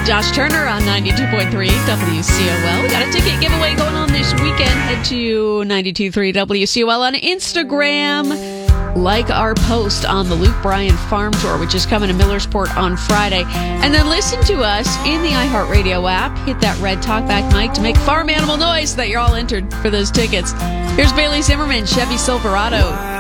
Josh Turner on 92.3 WCOL. We got a ticket giveaway going on this weekend. Head to 92.3 WCOL on Instagram. Like our post on the Luke Bryan Farm Tour, which is coming to Millersport on Friday. And then listen to us in the iHeartRadio app. Hit that red talkback mic to make farm animal noise so that you're all entered for those tickets. Here's Bailey Zimmerman, Chevy Silverado.